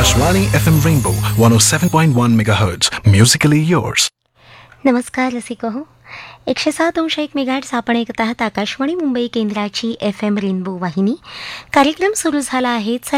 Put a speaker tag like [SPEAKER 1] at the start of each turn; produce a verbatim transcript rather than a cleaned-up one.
[SPEAKER 1] Akashvani F M Rainbow one oh seven point one megahertz. Musically yours.
[SPEAKER 2] नमस्कार रसिक हो, एकशे सात अंश एक मेगाहर्ट्झ आपण ऐकत आहात आकाशवाणी मुंबई केंद्राची एफ एम रेनबो वाहिनी. कार्यक्रम सुरू झाला आहे.